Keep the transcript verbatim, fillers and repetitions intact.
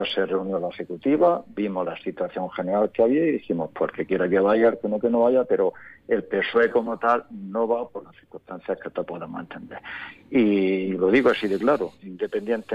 Se reunió la ejecutiva, vimos la situación general que había y dijimos, pues que quiera que vaya, el que no que no vaya, pero el P S O E como tal no va por las circunstancias que te podemos entender. Y lo digo así de claro, independientemente